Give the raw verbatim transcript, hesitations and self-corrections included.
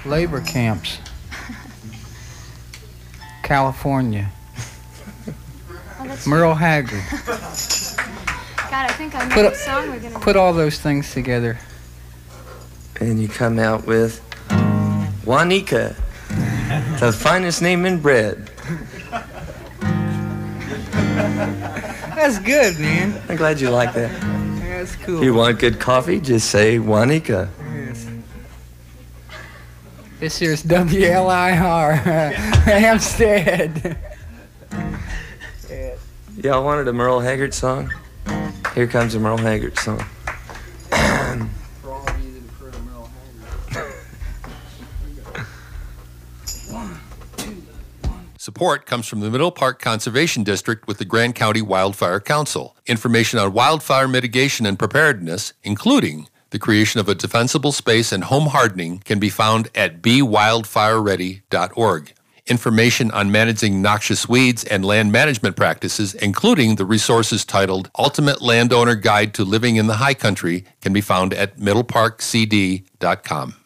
Labor camps. California. Oh, that's Merle Haggard. God, I think I know Put, the song we're gonna put all those things together. And you come out with Juanica, the finest name in bread. That's good, man. I'm glad you like that. That's cool. If you want good coffee, just say Juanica. Yes. This here's W L I R, Hampstead. Y'all wanted a Merle Haggard song? Here comes a Merle Haggard song. For all of you that have heard of Merle Haggard. Support comes from the Middle Park Conservation District with the Grand County Wildfire Council. Information on wildfire mitigation and preparedness, including the creation of a defensible space and home hardening, can be found at be wildfire ready dot org. Information on managing noxious weeds and land management practices, including the resources titled Ultimate Landowner Guide to Living in the High Country, can be found at middle park c d dot com.